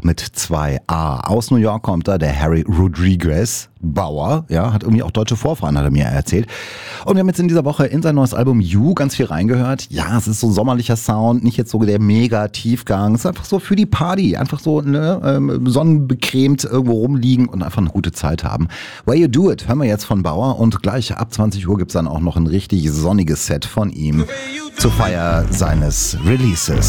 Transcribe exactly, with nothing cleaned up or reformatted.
mit zwei A. Aus New York kommt er, der Harry Rodriguez Bauer, ja, hat irgendwie auch deutsche Vorfahren, hat er mir erzählt. Und wir haben jetzt in dieser Woche in sein neues Album You ganz viel reingehört. Ja, es ist so sommerlicher Sound, nicht jetzt so der mega Tiefgang. Es ist einfach so für die Party, einfach so ne, ähm, sonnenbecremt irgendwo rumliegen und einfach eine gute Zeit haben. Way You Do It hören wir jetzt von Bauer und gleich ab zwanzig Uhr gibt's dann auch noch ein richtig sonniges Set von ihm zur Feier seines Releases.